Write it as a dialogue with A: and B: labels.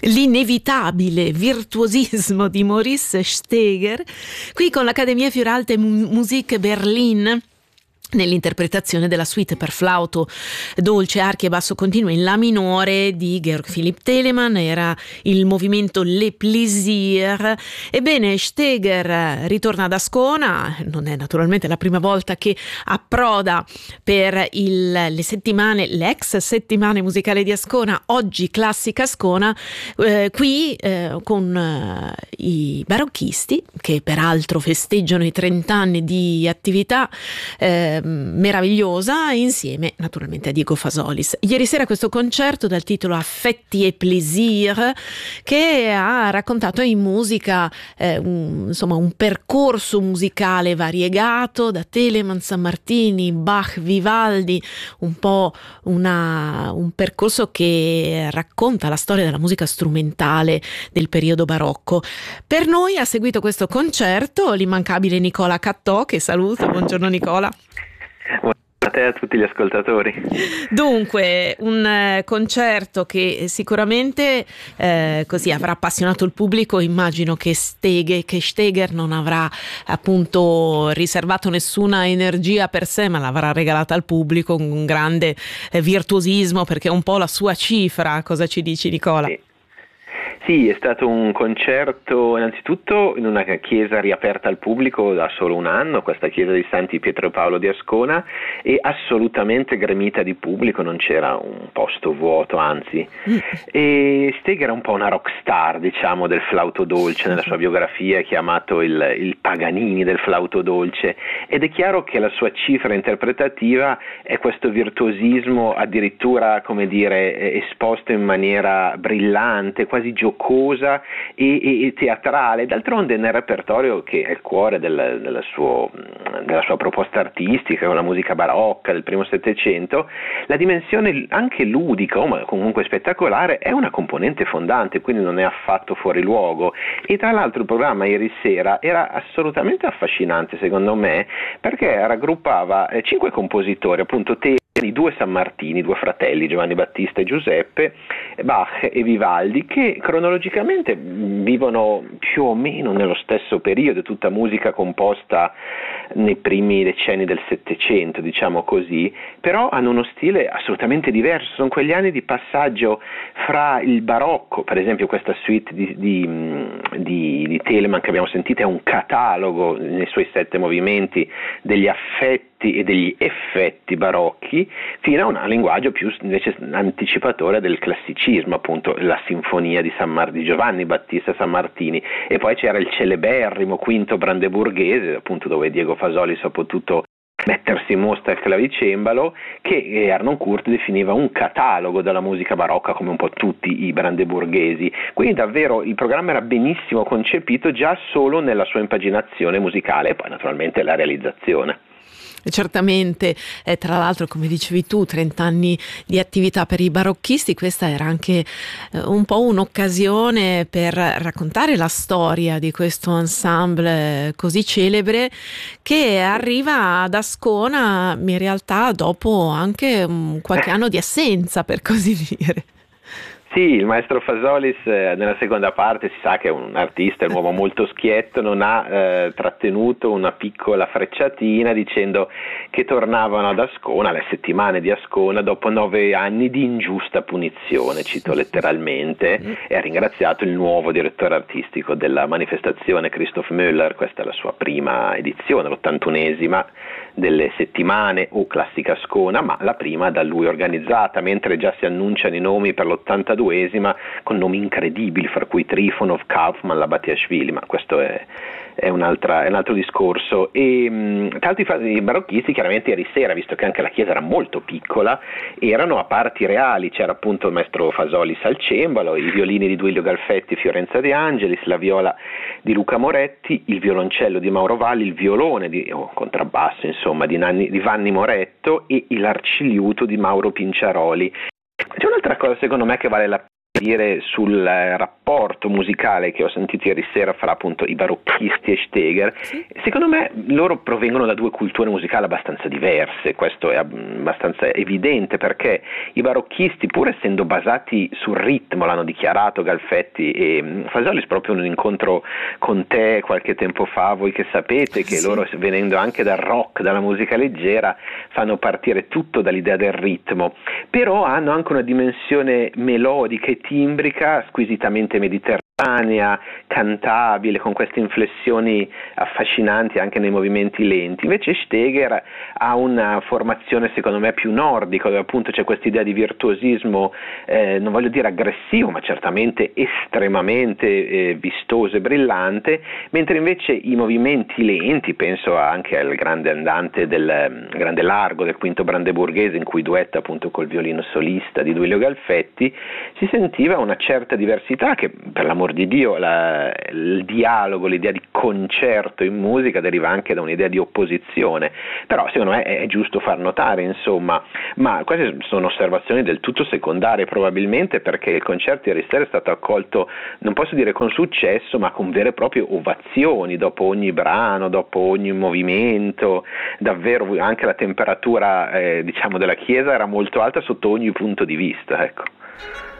A: L'inevitabile virtuosismo di Maurice Steger, qui con l'Accademia für Alte Musik Berlin, nell'interpretazione della suite per flauto dolce, archi e basso continuo in la minore di Georg Philipp Telemann. Era il movimento Le Plaisir. Ebbene, Steger ritorna ad Ascona, non è naturalmente la prima volta che approda per le ex settimane musicali di Ascona, oggi Classica Ascona, qui con i barocchisti, che peraltro festeggiano i 30 anni di attività meravigliosa, insieme naturalmente a Diego Fasolis. Ieri sera questo concerto dal titolo Affetti e Plaisir, che ha raccontato in musica un percorso musicale variegato da Telemann, Sammartini, Bach, Vivaldi, un po' un percorso che racconta la storia della musica strumentale del periodo barocco. Per noi ha seguito questo concerto l'immancabile Nicola Cattò, che saluto. Buongiorno Nicola.
B: A te e a tutti gli ascoltatori.
A: Dunque, un concerto che sicuramente così avrà appassionato il pubblico. Immagino che Steger non avrà appunto riservato nessuna energia per sé, ma l'avrà regalata al pubblico con un grande virtuosismo, perché è un po' la sua cifra. Cosa ci dici, Nicola?
B: Sì, è stato un concerto innanzitutto in una chiesa riaperta al pubblico da solo un anno, questa chiesa di Santi Pietro e Paolo di Ascona, e assolutamente gremita di pubblico, non c'era un posto vuoto, anzi. E Steger è un po' una rockstar, diciamo, del flauto dolce. Nella sua biografia è chiamato il Paganini del flauto dolce, ed è chiaro che la sua cifra interpretativa è questo virtuosismo addirittura, come dire, esposto in maniera brillante, quasi giocosa e teatrale. D'altronde nel repertorio, che è il cuore della sua proposta artistica, con la musica barocca del primo Settecento, la dimensione anche ludica, ma comunque spettacolare, è una componente fondante, quindi non è affatto fuori luogo. E tra l'altro il programma ieri sera era assolutamente affascinante, secondo me, perché raggruppava 5 compositori, appunto i 2 Sammartini, 2 fratelli, Giovanni Battista e Giuseppe, Bach e Vivaldi, che cronologicamente vivono più o meno nello stesso periodo, tutta musica composta nei primi decenni del Settecento, diciamo così, però hanno uno stile assolutamente diverso. Sono quegli anni di passaggio fra il barocco, per esempio questa suite di Telemann che abbiamo sentito è un catalogo nei suoi 7 movimenti degli affetti e degli effetti barocchi, fino a un linguaggio più invece anticipatore del classicismo, appunto la sinfonia di Giovanni Battista Sammartini. E poi c'era il celeberrimo quinto brandeburghese, appunto, dove Diego Fasolis ha potuto mettersi in mostra il clavicembalo, che Arnon Kurt definiva un catalogo della musica barocca, come un po' tutti i brandeburghesi. Quindi davvero il programma era benissimo concepito già solo nella sua impaginazione musicale, e poi naturalmente la realizzazione.
A: Certamente, tra l'altro, come dicevi tu, 30 anni di attività per i barocchisti. Questa era anche un po' un'occasione per raccontare la storia di questo ensemble così celebre, che arriva ad Ascona in realtà dopo anche qualche anno di assenza, per così dire.
B: Sì, il maestro Fasolis nella seconda parte, si sa che è un artista, è un uomo molto schietto, non ha trattenuto una piccola frecciatina dicendo che tornavano ad Ascona, alle settimane di Ascona, dopo 9 anni di ingiusta punizione, cito letteralmente, e ha ringraziato il nuovo direttore artistico della manifestazione, Christoph Müller. Questa è la sua prima edizione, l'81esima delle settimane o Classica Ascona, ma la prima da lui organizzata, mentre già si annunciano i nomi per l'82esima con nomi incredibili, fra cui Trifonov, Kaufmann, Labatiashvili, ma questo è un altro discorso. E tra l'altro i barocchisti chiaramente ieri sera, visto che anche la chiesa era molto piccola, erano a parti reali. C'era appunto il maestro Fasolis al cembalo, i violini di Duilio Galfetti, Fiorenza De Angelis, la viola di Luca Moretti, il violoncello di Mauro Valli, il violone contrabbasso insomma di Vanni Moretto e l'arciliuto di Mauro Pinciaroli. C'è un'altra cosa secondo me che vale la dire sul rapporto musicale che ho sentito ieri sera fra appunto i barocchisti e Steger. Secondo me loro provengono da due culture musicali abbastanza diverse, questo è abbastanza evidente, perché i barocchisti, pur essendo basati sul ritmo, l'hanno dichiarato Galfetti e Fasolis proprio in un incontro con te qualche tempo fa, voi che sapete che loro, venendo anche dal rock, dalla musica leggera, fanno partire tutto dall'idea del ritmo, però hanno anche una dimensione melodica e timbrica squisitamente mediterranea, cantabile, con queste inflessioni affascinanti anche nei movimenti lenti. Invece Steger ha una formazione secondo me più nordica, dove appunto c'è questa idea di virtuosismo, non voglio dire aggressivo, ma certamente estremamente vistoso e brillante, mentre invece i movimenti lenti, penso anche al grande andante del grande largo del quinto brandeburghese, in cui duetta appunto col violino solista di Duilio Galfetti, si sentiva una certa diversità che, per l'amor di Dio, il dialogo, l'idea di concerto in musica deriva anche da un'idea di opposizione, però secondo me è giusto far notare, insomma, ma queste sono osservazioni del tutto secondarie probabilmente, perché il concerto ieri sera è stato accolto, non posso dire con successo, ma con vere e proprie ovazioni dopo ogni brano, dopo ogni movimento. Davvero anche la temperatura diciamo della chiesa era molto alta sotto ogni punto di vista, ecco.